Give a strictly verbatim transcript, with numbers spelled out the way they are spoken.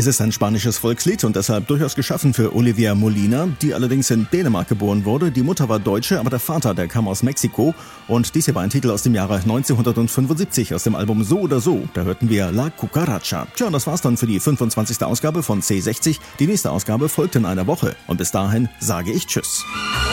Es ist ein spanisches Volkslied und deshalb durchaus geschaffen für Olivia Molina, die allerdings in Dänemark geboren wurde. Die Mutter war Deutsche, aber der Vater, der kam aus Mexiko. Und dies hier war ein Titel aus dem Jahre neunzehnhundertfünfundsiebzig aus dem Album So oder So. Da hörten wir La Cucaracha. Tja, und das war's dann für die fünfundzwanzigste Ausgabe von C sechzig. Die nächste Ausgabe folgt in einer Woche. Und bis dahin sage ich Tschüss.